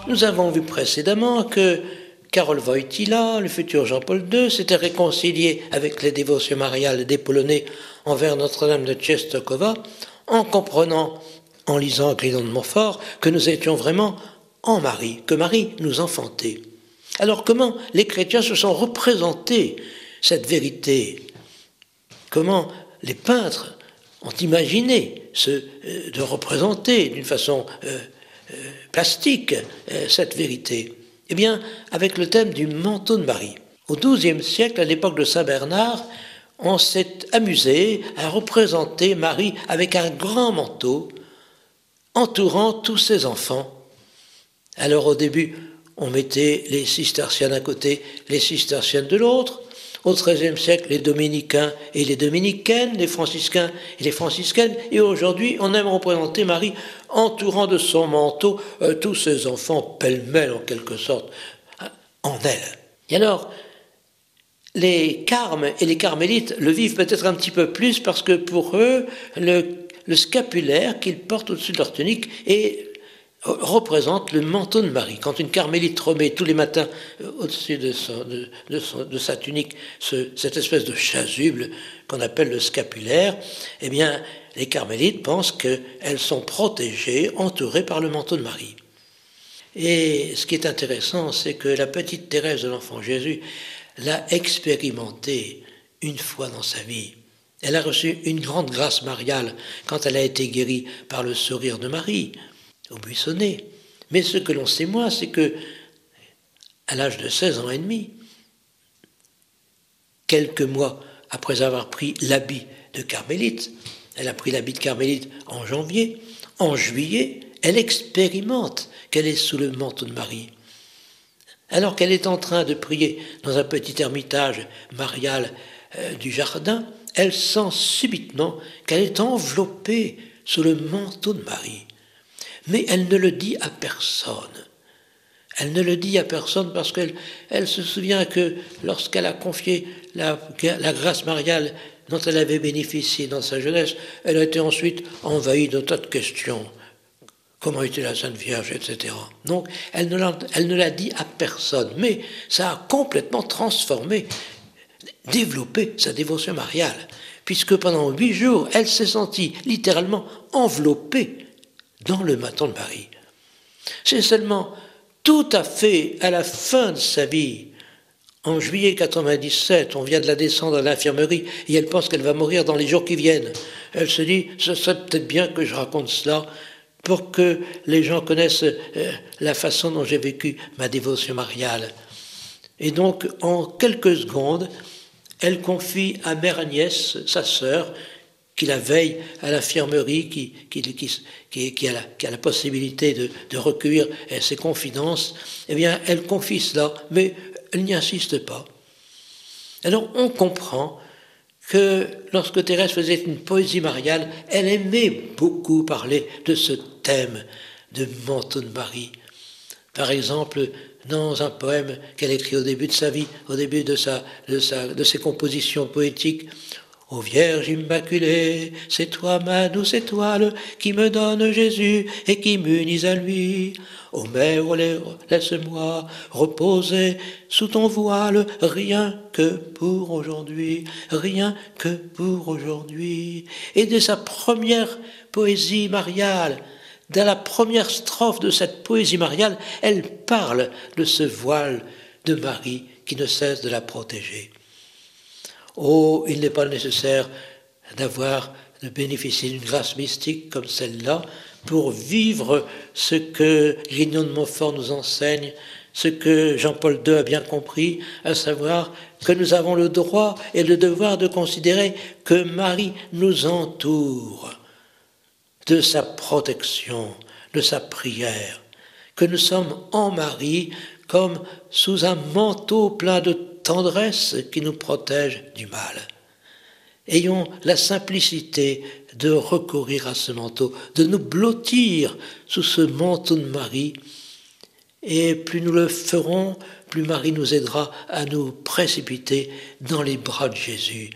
Nous avons vu précédemment que Karol Wojtyła, le futur Jean-Paul II, s'était réconcilié avec les dévotions mariales des Polonais envers Notre-Dame de Częstochowa en comprenant, en lisant Guénon de Montfort, que nous étions vraiment en Marie, que Marie nous enfantait. Alors comment les chrétiens se sont représentés cette vérité? Comment les peintres ont imaginé de représenter d'une façon plastique cette vérité? Eh bien, avec le thème du manteau de Marie. Au XIIe siècle, à l'époque de Saint Bernard, on s'est amusé à représenter Marie avec un grand manteau entourant tous ses enfants. Alors au début, on mettait les cisterciens d'un côté, les cisterciennes de l'autre. Au XIIIe siècle, les dominicains et les dominicaines, les franciscains et les franciscaines. Et aujourd'hui, on aime représenter Marie entourant de son manteau tous ses enfants pêle-mêle, en quelque sorte, en elle. Et alors, les carmes et les carmélites le vivent peut-être un petit peu plus parce que pour eux, le scapulaire qu'ils portent au-dessus de leur tunique représente le manteau de Marie. Quand une carmélite remet tous les matins au-dessus de sa tunique cette espèce de chasuble qu'on appelle le scapulaire, eh bien, les carmélites pensent qu'elles sont protégées, entourées par le manteau de Marie. Et ce qui est intéressant, c'est que la petite Thérèse de l'Enfant Jésus l'a expérimenté une fois dans sa vie. Elle a reçu une grande grâce mariale quand elle a été guérie par le sourire de Marie, au buissonnet. Mais ce que l'on sait moins, c'est que, à l'âge de 16 ans et demi, quelques mois après avoir pris l'habit de carmélite, elle a pris l'habit de carmélite en janvier, en juillet, elle expérimente qu'elle est sous le manteau de Marie. Alors qu'elle est en train de prier dans un petit ermitage marial du jardin, elle sent subitement qu'elle est enveloppée sous le manteau de Marie. Mais elle ne le dit à personne. Elle ne le dit à personne parce qu'elle se souvient que lorsqu'elle a confié la grâce mariale dont elle avait bénéficié dans sa jeunesse, elle a été ensuite envahie de tas de questions. Comment était la Sainte Vierge, etc. Donc, elle ne l'a dit à personne. Mais ça a complètement transformé, développé sa dévotion mariale. Puisque pendant 8 jours, elle s'est sentie littéralement enveloppée dans le manteau de Marie. C'est seulement tout à fait à la fin de sa vie, en juillet 97, on vient de la descendre à l'infirmerie et elle pense qu'elle va mourir dans les jours qui viennent. Elle se dit, ce serait peut-être bien que je raconte cela pour que les gens connaissent la façon dont j'ai vécu ma dévotion mariale. Et donc, en quelques secondes, elle confie à Mère Agnès, sa sœur, qui la veille à l'infirmerie, qui a la possibilité de recueillir ses confidences, eh bien, elle confie cela, mais elle n'y insiste pas. Alors, on comprend que lorsque Thérèse faisait une poésie mariale, elle aimait beaucoup parler de ce thème de manteau de Marie. Par exemple, dans un poème qu'elle écrit au début de sa vie, au début de ses compositions poétiques, « Ô Vierge Immaculée, c'est toi ma douce étoile qui me donne Jésus et qui m'unit à lui. Ô Mère, laisse-moi reposer sous ton voile, rien que pour aujourd'hui, rien que pour aujourd'hui. » Et dès sa première poésie mariale, dans la première strophe de cette poésie mariale, elle parle de ce voile de Marie qui ne cesse de la protéger. Oh, il n'est pas nécessaire de bénéficier d'une grâce mystique comme celle-là pour vivre ce que Guénon de Montfort nous enseigne, ce que Jean-Paul II a bien compris, à savoir que nous avons le droit et le devoir de considérer que Marie nous entoure de sa protection, de sa prière, que nous sommes en Marie comme sous un manteau plein de tendresse qui nous protège du mal. Ayons la simplicité de recourir à ce manteau, de nous blottir sous ce manteau de Marie, et plus nous le ferons, plus Marie nous aidera à nous précipiter dans les bras de Jésus.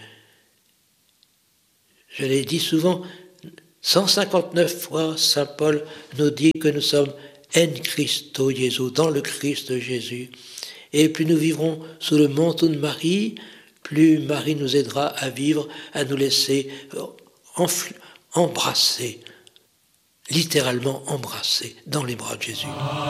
Je l'ai dit souvent, 159 fois, Saint Paul nous dit que nous sommes en Christo Jesu, dans le Christ Jésus. Et plus nous vivrons sous le manteau de Marie, plus Marie nous aidera à vivre, à nous laisser embrasser, littéralement embrasser dans les bras de Jésus.